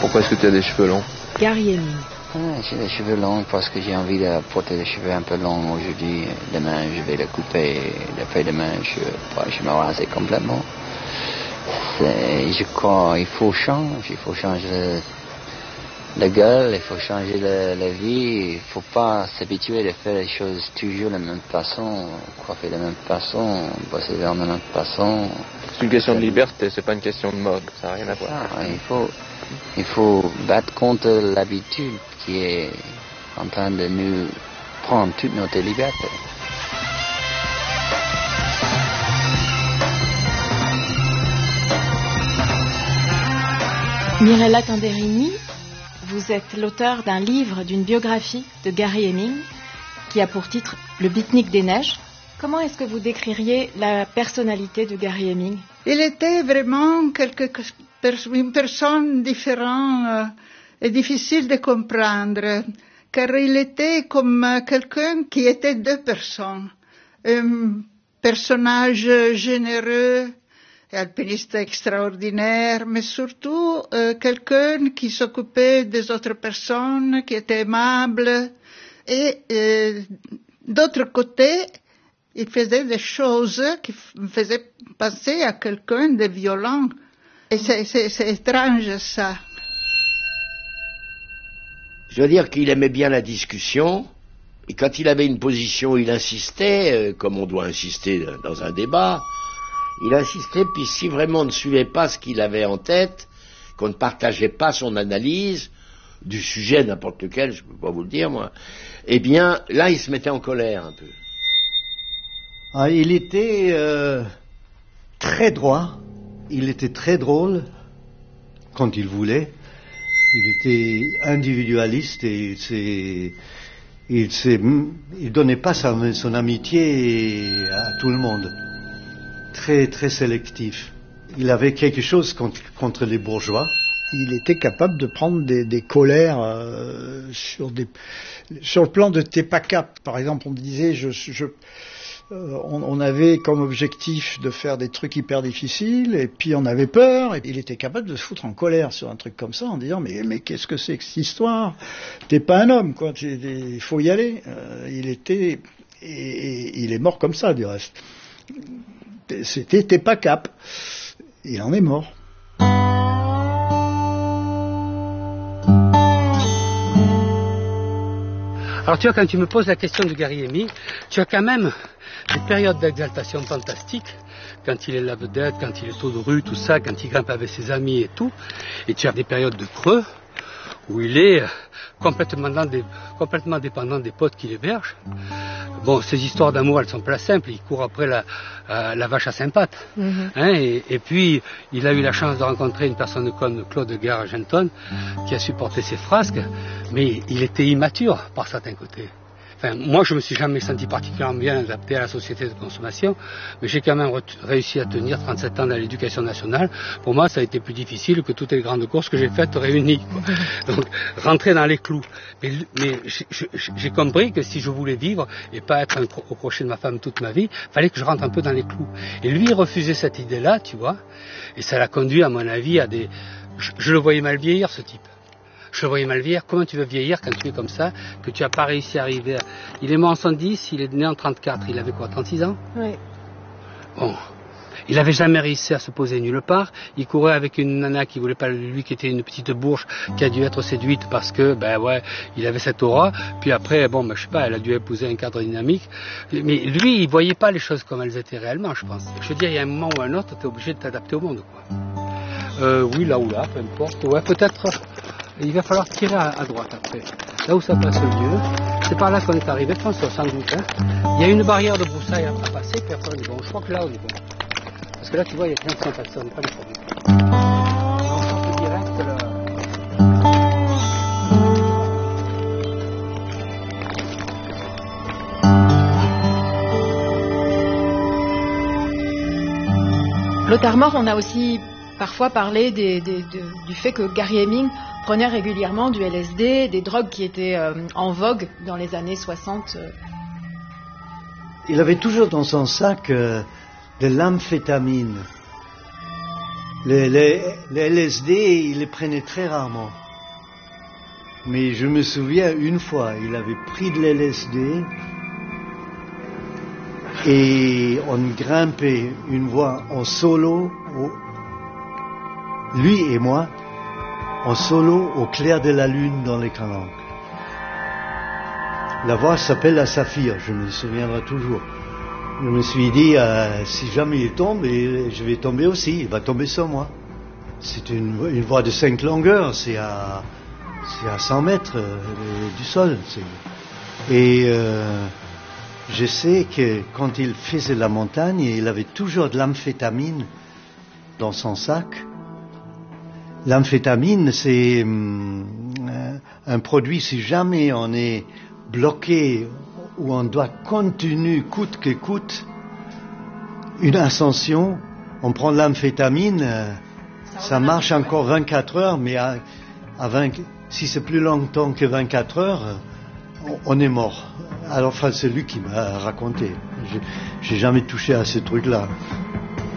Pourquoi est-ce que tu as des cheveux longs? Gary Heming. J'ai les cheveux longs parce que j'ai envie de porter les cheveux un peu longs aujourd'hui. Demain, je vais les couper. Après-demain, je me raser complètement. Je crois qu'il faut changer la gueule, il faut changer la vie. Il ne faut pas s'habituer à faire les choses toujours de la même façon, coiffer de la même façon, bosser de la même façon. C'est une question de liberté, c'est pas une question de mode, ça n'a rien à voir. Il faut battre contre l'habitude qui est en train de nous prendre toute notre liberté. Mirella Canderini, vous êtes l'auteur d'un livre, d'une biographie de Gary Heming qui a pour titre Le Pique-nique des neiges. Comment est-ce que vous décririez la personnalité de Gary Heming? Il était vraiment une personne différente et difficile de comprendre, car il était comme quelqu'un qui était deux personnes. Un personnage généreux, alpiniste extraordinaire, mais surtout quelqu'un qui s'occupait des autres personnes, qui était aimable. Et d'autre côté, il faisait des choses qui me faisaient penser à quelqu'un de violent. Et c'est étrange, ça. Je dois dire qu'il aimait bien la discussion. Et quand il avait une position, il insistait, comme on doit insister dans un débat. Il insistait, puis si vraiment on ne suivait pas ce qu'il avait en tête, qu'on ne partageait pas son analyse du sujet, n'importe lequel, je ne peux pas vous le dire, moi, eh bien, là, il se mettait en colère un peu. Ah, il était très droit, il était très drôle quand il voulait, il était individualiste et il donnait pas son amitié à tout le monde. Très, très sélectif. Il avait quelque chose contre les bourgeois. Il était capable de prendre des colères sur le plan de t'es pas cap. Par exemple, on disait, on avait comme objectif de faire des trucs hyper difficiles, et puis on avait peur, et il était capable de se foutre en colère sur un truc comme ça, en disant mais qu'est-ce que c'est que cette histoire? T'es pas un homme, quoi. Il faut y aller. Et il est mort comme ça, du reste. C'était t'es pas cap. Il en est mort. Alors tu vois, quand tu me poses la question de Gary Heming, tu as quand même des périodes d'exaltation fantastique, quand il est la vedette, quand il est au de rue, tout ça, quand il grimpe avec ses amis et tout, et tu as des périodes de creux où il est complètement dépendant des potes qui l'hébergent. Bon, ces histoires d'amour, elles sont pas simples. Il court après la vache à 5 pattes. Hein, et puis, il a eu la chance de rencontrer une personne comme Claude Gare-Argenton, qui a supporté ses frasques, mais il était immature par certains côtés. Enfin, moi, je me suis jamais senti particulièrement bien adapté à la société de consommation, mais j'ai quand même réussi à tenir 37 ans dans l'éducation nationale. Pour moi, ça a été plus difficile que toutes les grandes courses que j'ai faites réunies, quoi. Donc, rentrer dans les clous. Mais j'ai compris que si je voulais vivre et pas être au crochet de ma femme toute ma vie, fallait que je rentre un peu dans les clous. Et lui, il refusait cette idée-là, tu vois, et ça l'a conduit, à mon avis, à des... Je le voyais mal vieillir, ce type. Je le voyais mal vieillir. Comment tu veux vieillir quand tu es comme ça, que tu n'as pas réussi à arriver à... Il est mort en 70, il est né en 34. Il avait quoi, 36 ans? Oui. Bon. Il n'avait jamais réussi à se poser nulle part. Il courait avec une nana qui voulait pas de lui, qui était une petite bourge, qui a dû être séduite parce que, il avait cette aura. Puis après, je sais pas, elle a dû épouser un cadre dynamique. Mais lui, il voyait pas les choses comme elles étaient réellement, je pense. Je veux dire, il y a un moment ou un autre, tu es obligé de t'adapter au monde, quoi. Oui, là ou là, peu importe. Ouais, peut-être... Il va falloir tirer à droite après. Là où ça passe mieux, c'est par là qu'on est arrivé, François, sans doute. Hein. Il y a une barrière de broussailles à passer, puis après on est bon. Je crois que là on est bon. Parce que là, tu vois, il y a plein de sensations, on n'est pas les problèmes. On sort direct là. Lothar Mort, on a aussi parfois parlé du fait que Gary Heming prenait régulièrement du LSD, des drogues qui étaient en vogue dans les années 60. Il avait toujours dans son sac de l'amphétamine. Les LSD, il les prenait très rarement. Mais je me souviens, une fois, il avait pris de l'LSD et on grimpait une voie en solo, lui et moi, en solo au clair de la lune dans les Calanques. La voie s'appelle la Saphir, je me souviendrai toujours. Je me suis dit, si jamais il tombe, je vais tomber aussi, il va tomber sur moi. C'est une voie de 5 longueurs, c'est à 100 mètres du sol. Et je sais que quand il faisait la montagne, il avait toujours de l'amphétamine dans son sac. L'amphétamine, c'est un produit, si jamais on est bloqué ou on doit continuer coûte que coûte une ascension, on prend de l'amphétamine, ça marche encore 24 heures, mais si c'est plus longtemps que 24 heures, on est mort. Alors, c'est lui qui m'a raconté. J'ai jamais touché à ce truc-là.